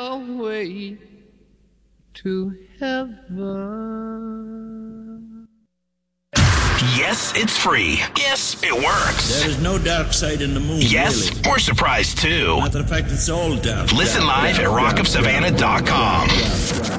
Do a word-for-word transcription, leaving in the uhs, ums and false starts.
your way to heaven. Yes, it's free. Yes, it works. There is no dark side in the moon, yes, really. we're surprised too. Matter of fact, it's all dark. Listen dark, live dark, at rock of savannah dot com.